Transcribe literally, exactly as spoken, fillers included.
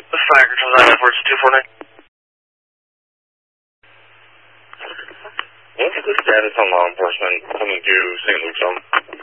The fire controls out Edwards two four nine. What's the status on law enforcement coming to Saint Luke's home?